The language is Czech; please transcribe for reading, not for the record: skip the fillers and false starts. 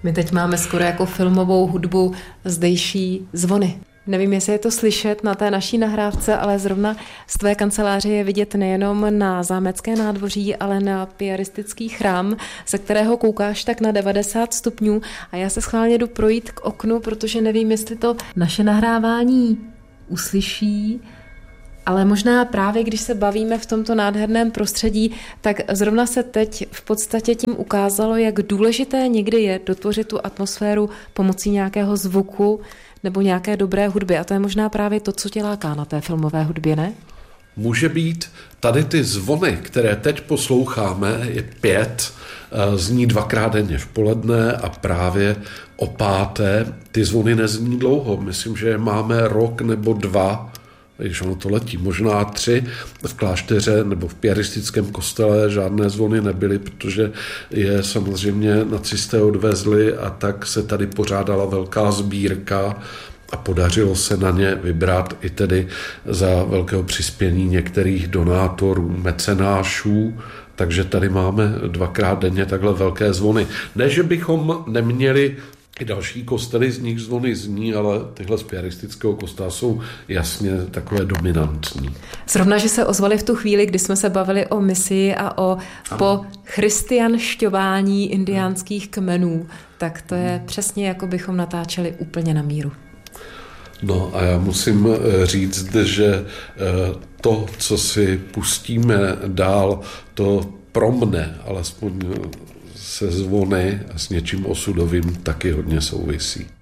My teď máme skoro jako filmovou hudbu zdejší zvony. Nevím, jestli je to slyšet na té naší nahrávce, ale zrovna z tvé kanceláře je vidět nejenom na Zámecké nádvoří, ale na piaristický chrám, ze kterého koukáš tak na 90 stupňů. A já se schválně jdu projít k oknu, protože nevím, jestli to naše nahrávání uslyší, ale možná právě, když se bavíme v tomto nádherném prostředí, tak zrovna se teď v podstatě tím ukázalo, jak důležité někdy je dotvořit tu atmosféru pomocí nějakého zvuku nebo nějaké dobré hudby. A to je možná právě to, co tě láká na té filmové hudbě, ne? Může být. Tady ty zvony, které teď posloucháme, je 5, zní 2krát denně v poledne a právě o 5. ty zvony nezní dlouho. Myslím, že máme rok nebo 2, když ono to letí, možná 3. V klášteře nebo v piaristickém kostele žádné zvony nebyly, protože je samozřejmě nacisté odvezli a tak se tady pořádala velká sbírka a podařilo se na ně vybrat i tedy za velkého přispění některých donátorů, mecenášů, takže tady máme 2krát denně takhle velké zvony. Ne, že bychom neměli i další kostely, z nich zvony zní, ale tyhle z piaristického kostela jsou jasně takové dominantní. Zrovna, že se ozvali v tu chvíli, kdy jsme se bavili o misii a o pochristianšťování indiánských kmenů, tak to je přesně, jako bychom natáčeli úplně na míru. No a já musím říct, že to, co si pustíme dál, to pro mne, alespoň se zvony a s něčím osudovým taky hodně souvisí.